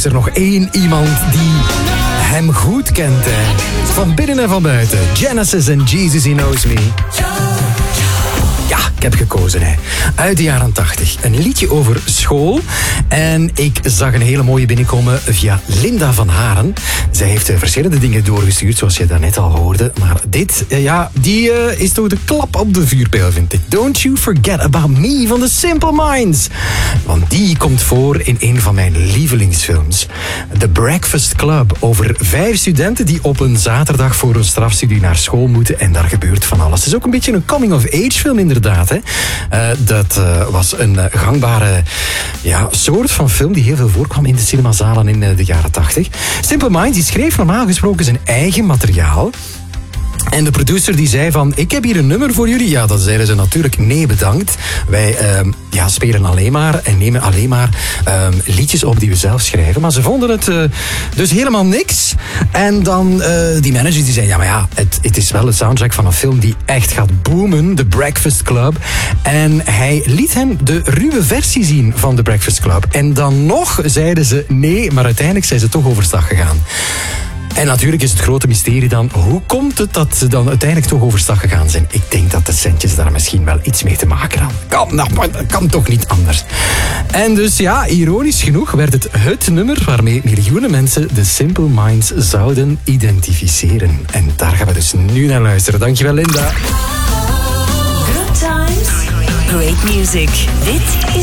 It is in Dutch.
is er nog één iemand die hem goed kent. Van binnen en van buiten. Genesis en Jesus He Knows Me. Ja, ik heb gekozen. Uit de jaren 80. Een liedje over school. En ik zag een hele mooie binnenkomen via Linda van Haren. Zij heeft verschillende dingen doorgestuurd, zoals je daarnet al hoorde. Maar dit, die is toch de klap op de vuurpijl, vind ik. Don't You Forget About Me van The Simple Minds. Want die komt voor in een van mijn lievelingsfilms. The Breakfast Club. Over 5 studenten die op een zaterdag voor een strafstudie naar school moeten. En daar gebeurt van alles. Het is ook een beetje een coming-of-age film, inderdaad. Dat was een gangbare soort van film die heel veel voorkwam in de cinemazalen in de jaren 80. Simple Minds die schreef normaal gesproken zijn eigen materiaal. En de producer die zei van, ik heb hier een nummer voor jullie. Ja, dan zeiden ze natuurlijk, nee bedankt. Wij spelen alleen maar en nemen alleen maar liedjes op die we zelf schrijven. Maar ze vonden het dus helemaal niks. En dan die manager die zei, het is wel de soundtrack van een film die echt gaat boomen. The Breakfast Club. En hij liet hem de ruwe versie zien van The Breakfast Club. En dan nog zeiden ze nee, maar uiteindelijk zijn ze toch overstag gegaan. En natuurlijk is het grote mysterie dan, hoe komt het dat ze dan uiteindelijk toch overstag gegaan zijn? Ik denk dat de centjes daar misschien wel iets mee te maken hadden. Kan toch niet anders. En dus ironisch genoeg werd het nummer waarmee miljoenen mensen de Simple Minds zouden identificeren. En daar gaan we dus nu naar luisteren. Dankjewel, Linda. Good times, great music. Dit is